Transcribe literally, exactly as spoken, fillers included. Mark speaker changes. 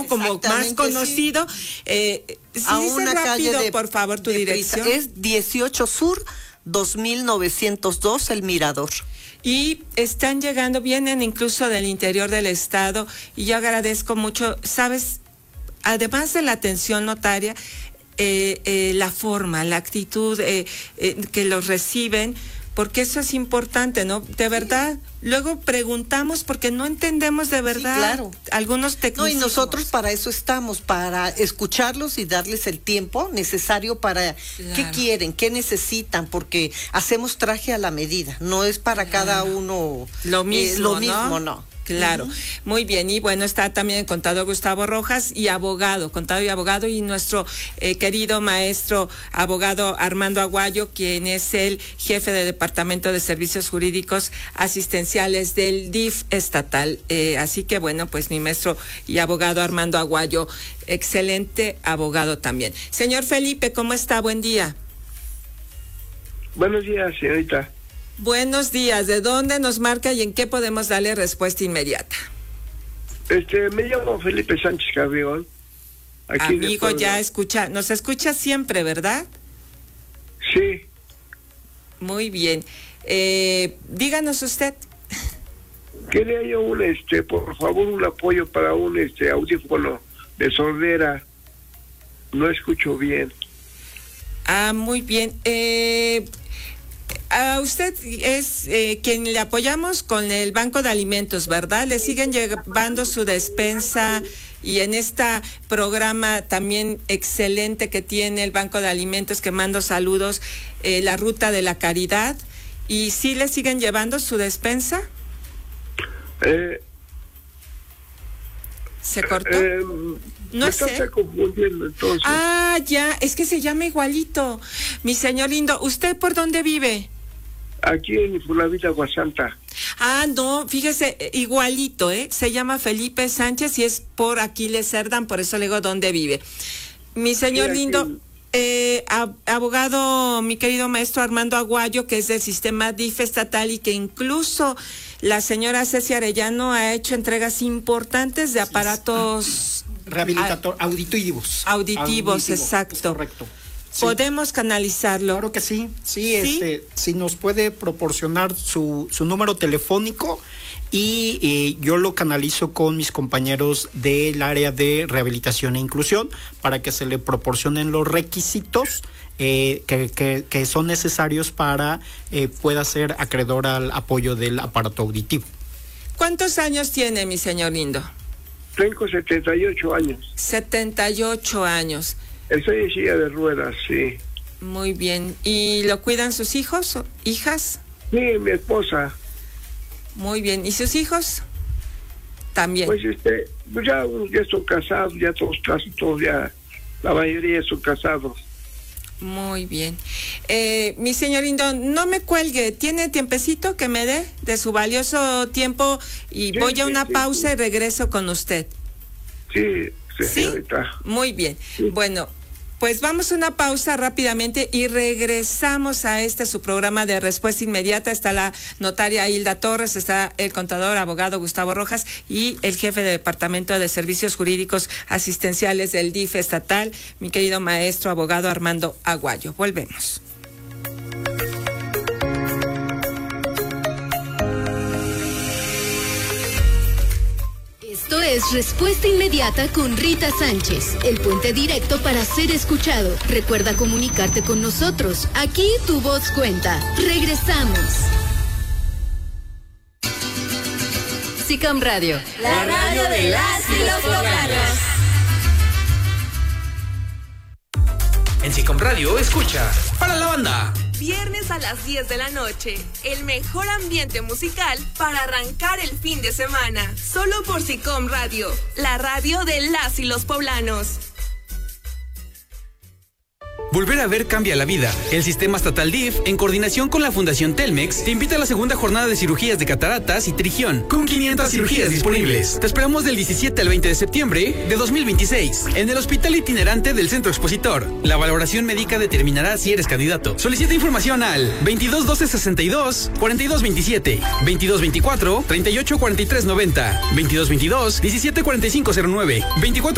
Speaker 1: como más conocido.
Speaker 2: Sí.
Speaker 1: Eh, si
Speaker 2: a
Speaker 1: dice
Speaker 2: una
Speaker 1: rápido,
Speaker 2: calle de,
Speaker 1: por favor, tu dirección.
Speaker 2: Prisa. Es dieciocho Sur, dos mil novecientos dos, El Mirador.
Speaker 1: Y están llegando, vienen incluso del interior del estado, y yo agradezco mucho, ¿sabes? Además de la atención notaria, eh, eh, la forma, la actitud eh, eh, que los reciben, porque eso es importante, ¿no? De verdad, luego preguntamos porque no entendemos de verdad.
Speaker 2: Sí, claro.
Speaker 1: Algunos técnicos.
Speaker 2: No, y nosotros para eso estamos, para escucharlos y darles el tiempo necesario para claro. qué quieren, qué necesitan, porque hacemos traje a la medida, no es para claro. cada uno
Speaker 1: lo mismo,
Speaker 2: eh, lo mismo,
Speaker 1: ¿no?
Speaker 2: no.
Speaker 1: Claro, uh-huh. Muy bien, y bueno, está también el contador Gustavo Rojas y abogado, contador y abogado, y nuestro eh, querido maestro abogado Armando Aguayo, quien es el jefe del Departamento de Servicios Jurídicos Asistenciales del D I F estatal. Eh, así que bueno, pues mi maestro y abogado Armando Aguayo, excelente abogado también. Señor Felipe, ¿cómo está? Buen día.
Speaker 3: Buenos días, señorita.
Speaker 1: Buenos días, ¿de dónde nos marca y en qué podemos darle respuesta inmediata?
Speaker 3: Este, me llamo Felipe Sánchez Carrión.
Speaker 1: Aquí Amigo, ya escucha, nos escucha siempre, ¿verdad?
Speaker 3: Sí.
Speaker 1: Muy bien. Eh, díganos usted.
Speaker 3: Quería yo un, este, por favor, un apoyo para un, este, audífono de sordera. No escucho bien.
Speaker 1: Ah, muy bien. Eh... A usted es eh, quien le apoyamos con el Banco de Alimentos, ¿verdad? Le siguen llevando su despensa y en este programa también excelente que tiene el Banco de Alimentos, que mando saludos, eh, la Ruta de la Caridad. ¿Y sí le siguen llevando su despensa?
Speaker 3: Eh,
Speaker 1: ¿Se cortó?
Speaker 3: Eh,
Speaker 1: no
Speaker 3: me
Speaker 1: sé.
Speaker 3: está confundiendo entonces.
Speaker 1: Ah, ya, es que se llama igualito. Mi señor lindo, ¿usted por dónde vive?
Speaker 3: Aquí en Fulavita, Guasanta.
Speaker 1: Ah, no, fíjese, igualito, ¿eh? Se llama Felipe Sánchez y es por Aquiles Cerdán, por eso le digo dónde vive. Mi señor sí, lindo, eh, ab- abogado, mi querido maestro Armando Aguayo, que es del sistema D I F estatal y que incluso la señora Ceci Arellano ha hecho entregas importantes de aparatos...
Speaker 4: Rehabilitator, a, auditivos.
Speaker 1: Auditivos,
Speaker 4: auditivos,
Speaker 1: exacto.
Speaker 4: Correcto. Sí.
Speaker 1: ¿Podemos canalizarlo?
Speaker 4: Claro que sí, sí,
Speaker 1: ¿Sí?
Speaker 4: este, si nos puede proporcionar su, su número telefónico y eh, yo lo canalizo con mis compañeros del área de rehabilitación e inclusión para que se le proporcionen los requisitos eh, que, que, que son necesarios para eh, pueda ser acreedor al apoyo del aparato auditivo.
Speaker 1: ¿Cuántos años tiene, mi señor lindo?
Speaker 3: Tengo setenta y ocho años.
Speaker 1: setenta y ocho años.
Speaker 3: Estoy en silla de ruedas, sí.
Speaker 1: Muy bien. ¿Y lo cuidan sus hijos o hijas?
Speaker 3: Sí, mi esposa.
Speaker 1: Muy bien. ¿Y sus hijos? También.
Speaker 3: Pues este, pues ya, ya son casados, ya todos casi todos ya, la mayoría son casados.
Speaker 1: Muy bien. Eh, mi señor lindo, no me cuelgue. ¿Tiene tiempecito que me dé de su valioso tiempo? Y
Speaker 3: Sí,
Speaker 1: voy a
Speaker 3: sí,
Speaker 1: una
Speaker 3: sí,
Speaker 1: pausa
Speaker 3: sí.
Speaker 1: y regreso con usted.
Speaker 3: Sí, sí,
Speaker 1: ¿Sí?
Speaker 3: señorita.
Speaker 1: Muy bien.
Speaker 3: Sí.
Speaker 1: Bueno, pues vamos a una pausa rápidamente y regresamos a este su programa de respuesta inmediata. Está la notaria Hilda Torres, está el contador abogado Gustavo Rojas y el jefe de Departamento de Servicios Jurídicos Asistenciales del D I F estatal, mi querido maestro abogado Armando Aguayo. Volvemos.
Speaker 5: Esto es Respuesta Inmediata con Rita Sánchez, el puente directo para ser escuchado. Recuerda comunicarte con nosotros. Aquí tu voz cuenta. Regresamos. SICOM Radio,
Speaker 6: la radio de las y los poblanos.
Speaker 7: En SICOM Radio escucha para la banda.
Speaker 8: Viernes a las diez de la noche, el mejor ambiente musical para arrancar el fin de semana. Solo por SICOM Radio, la radio de las y los poblanos.
Speaker 7: Volver a ver cambia la vida. El Sistema Estatal D I F, en coordinación con la Fundación Telmex, te invita a la segunda jornada de cirugías de cataratas y trigión, con quinientas cirugías disponibles. Te esperamos del diecisiete al veinte de septiembre de dos mil veintiséis, en el Hospital Itinerante del Centro Expositor. La valoración médica determinará si eres candidato. Solicita información al veintidós doce sesenta y dos cuarenta y dos veintisiete, veintidós veinticuatro treinta y ocho cuarenta y tres noventa, veintidós veintidós diecisiete cuarenta y cinco cero nueve, veinticuatro